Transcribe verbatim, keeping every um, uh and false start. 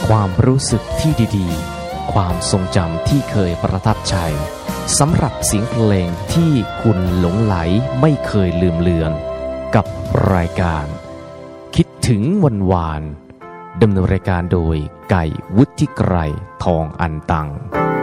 ความรู้สึกที่ดีๆความทรงจำที่เคยประทับใจสำหรับเสียงเพลงที่คุณหลงไหลไม่เคยลืมเลือนกับรายการคิดถึงวันวานดำเนินรายการโดยไก่วุฒิไกรทองอันตัง